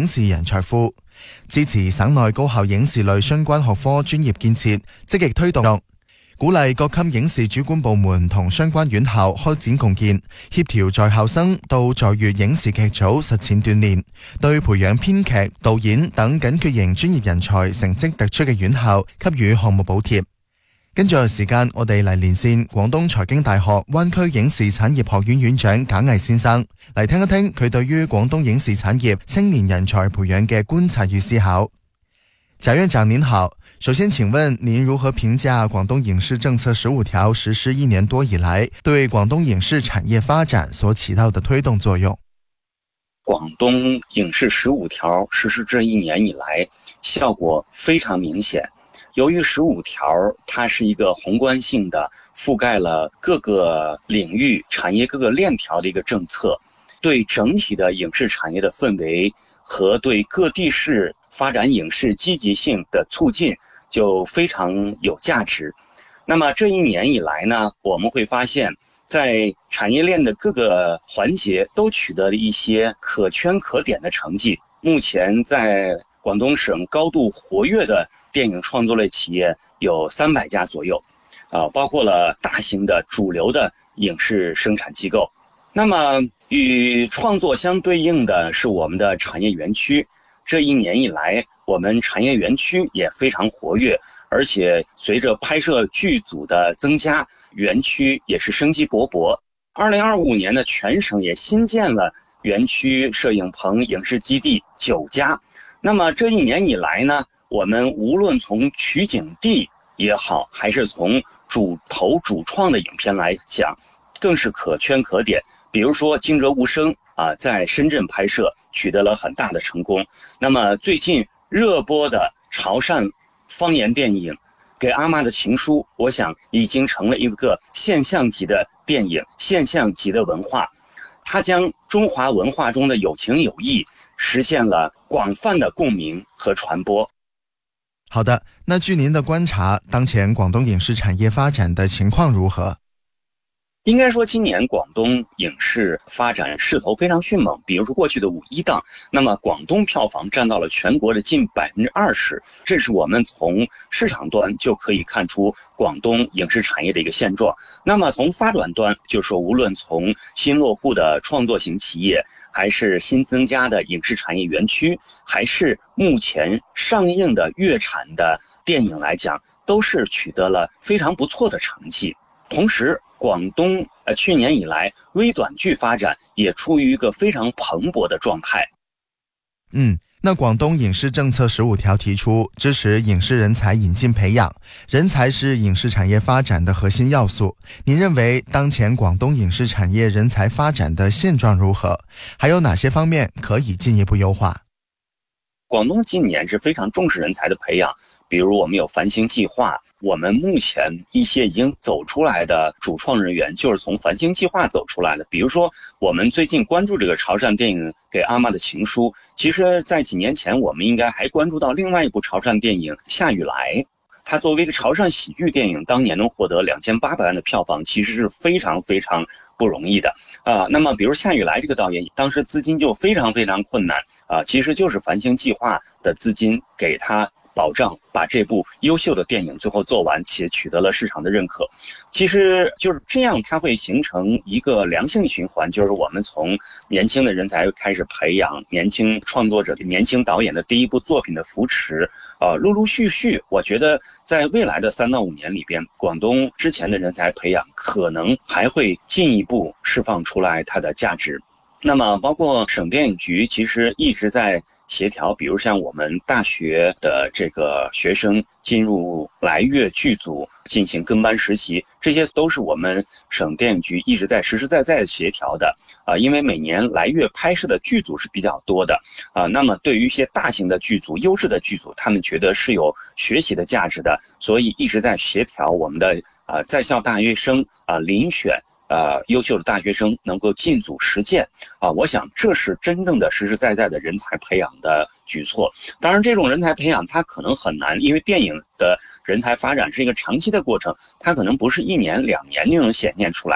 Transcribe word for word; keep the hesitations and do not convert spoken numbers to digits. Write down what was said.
視人才庫，支持省內高校影視類相關學科專業建設，積極推動，鼓勵各級影視主管部門同相關院校開展共建，協調在校生到在粵影視劇組實踐鍛鍊，對培養編劇、導演等緊缺型專業人才成績突出嘅院校給予項目補貼。跟住時間，我哋嚟連線廣東財經大學灣區影視產業學院院長賈毅先生，嚟聽一聽佢對於廣東影視產業青年人才培養嘅觀察與思考。賈院長您好，首先請問您如何評價廣東影視政策十五條實施一年多以來對廣東影視產業發展所起到的推動作用？ 廣東影視十五條實施這一年以來，效果非常明顯。由於十五條它是一個宏觀性的，覆蓋了各個領域產業各個鏈條的一個政策，對整體的影視產業的氛圍和對各地市發展影視積極性的促進就非常有價值。那麼這一年以來呢，我們會發現在產業鏈的各個環節都取得了一些可圈可點的成績。目前在廣東省高度活躍的電影創作類企業有三百家左右，啊，包括了大型的主流的影視生產機構。那麼與創作相對應的是我們的產業園區。這一年以來，我們產業園區也非常活躍，而且隨着拍攝劇組的增加，園區也是生機勃勃。二零二五年呢，全省也新建了園區攝影棚、影視基地九家。那麼這一年以來呢，我們無論從取景地也好，還是從主投主創的影片來講，更是可圈可點。比如說《驚蟄無聲》啊，在深圳拍攝取得了很大的成功。那麼最近熱播的潮汕方言電影《給阿媽的情書》，我想已經成了一個現象級的電影，現象級的文化。它將中華文化中的有情有義實現了廣泛的共鳴和傳播。 好的，那據您的觀察，當前廣東影視產業發展的情況如何？ 應該說今年廣東影視發展勢頭非常迅猛，比如說過去的五一檔，那麼廣東票房佔到了全國的近百分之二十，這是我們從市場端就可以看出廣東影視產業的一個現狀。那麼從發展端，就說無論從新落戶的創作型企業，還是新增加的影視產業園區，還是目前上映的粵產的電影來講，都是取得了非常不錯的成績。同時，廣東呃去年以來微短劇發展也處於一個非常蓬勃的狀態。 嗯，那廣東影視政策十五條提出支持影視人才引進培養，人才是影視產業發展的核心要素。您認為當前廣東影視產業人才發展的現狀如何？還有哪些方面可以進一步優化？ 廣東近年是非常重視人才的培養，比如我們有繁星計劃，我們目前一些已經走出來的主創人員就是從繁星計劃走出來的。比如說我們最近關注這個潮汕電影《給阿媽的情書》，其實在幾年前我們應該還關注到另外一部潮汕電影《下雨來》，它作為一個潮汕喜劇電影，當年能獲得兩千八百萬的票房，其實是非常非常不容易的啊、呃。那麼比如夏雨來這個導演，當時資金就非常非常困難啊、呃，其實就是繁星計劃的資金給他保障，把這部優秀的電影最後做完，且取得了市場的認可。其實就是這樣，它會形成一個良性循環，就是我們從年輕的人才開始培養，年輕創作者、年輕導演的第一部作品的扶持，呃，陸陸續續，我覺得在未來的三到五年裏邊，廣東之前的人才培養可能還會進一步釋放出來它的價值。那麼包括省電影局其實一直在協調，比如像我們大學的這個學生進入來粵劇組進行跟班實習，這些都是我們省電影局一直在實實在在協調的啊。因為每年來粵拍攝的劇組是比較多的啊，那麼對於一些大型的劇組、優質的劇組，他們覺得是有學習的價值的，所以一直在協調我們的啊在校大學生啊遴選。呃，優秀的大學生能夠進組實踐啊，我想這是真正的實實在在的人才培養的舉措。當然，這種人才培養它可能很難，因為電影的人才發展是一個長期的過程，它可能不是一年兩年就能顯現出來。